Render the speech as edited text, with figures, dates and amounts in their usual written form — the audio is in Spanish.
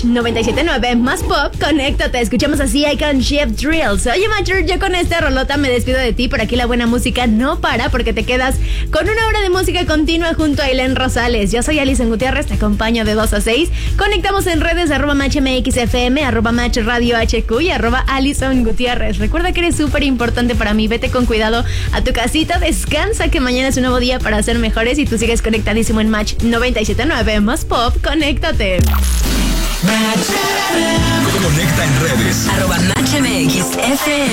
Match 97.9 más pop, conéctate. Escuchamos así Icon Chef Drills. Oye, Matcher, yo con esta rolota me despido de ti. Por aquí la buena música no para, porque te quedas con una hora de música continua junto a Ailén Rosales. Yo soy Alison Gutiérrez, te acompaño de 2 a 6. Conectamos en redes @MatchMXFM, @MatchRadioHQ y @Alison Gutiérrez. Recuerda que eres súper importante para mí. Vete con cuidado a tu casita, descansa, que mañana es un nuevo día para ser mejores y tú sigues conectadísimo en Match 97.9 más pop. Conéctate. Conecta en redes @MatchMXFM.